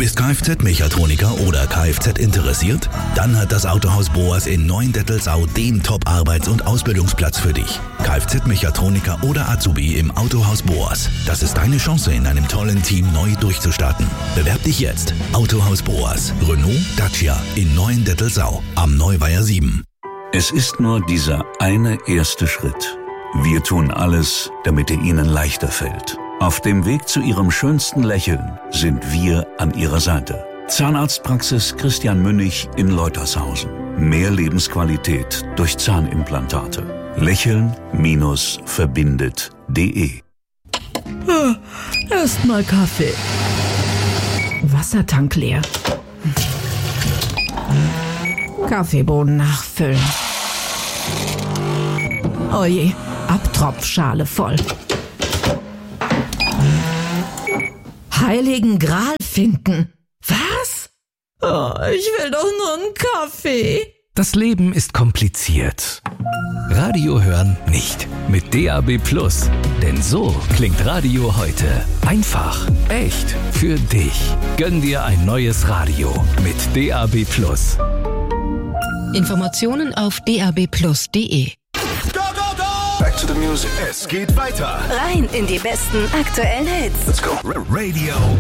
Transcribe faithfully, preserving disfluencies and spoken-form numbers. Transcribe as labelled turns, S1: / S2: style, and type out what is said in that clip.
S1: bist Kfz-Mechatroniker oder Kfz interessiert? Dann hat das Autohaus Boas in Neuendettelsau den Top-Arbeits- und Ausbildungsplatz für dich. Kfz-Mechatroniker oder Azubi im Autohaus Boas. Das ist deine Chance, in einem tollen Team neu durchzustarten. Bewerb dich jetzt. Autohaus Boas. Renault Dacia in Neuendettelsau am Neuweiher sieben.
S2: Es ist nur dieser eine erste Schritt. Wir tun alles, damit er Ihnen leichter fällt. Auf dem Weg zu Ihrem schönsten Lächeln sind wir an Ihrer Seite. Zahnarztpraxis Christian Münnig in Leutershausen. Mehr Lebensqualität durch Zahnimplantate. Lächeln-verbindet punkt de.
S3: Erstmal Kaffee. Wassertank leer. Kaffeebohnen nachfüllen. Oje, Abtropfschale voll. Heiligen Gral finden. Was? Oh, ich will doch nur einen Kaffee.
S4: Das Leben ist kompliziert. Radio hören nicht. Mit D A B Plus. Denn so klingt Radio heute. Einfach, echt, für dich. Gönn dir ein neues Radio mit D A B Plus.
S5: Informationen auf d a b plus punkt de.
S6: Back to the music. Es geht weiter.
S7: Rein in die besten aktuellen Hits.
S6: Let's go.
S1: Radio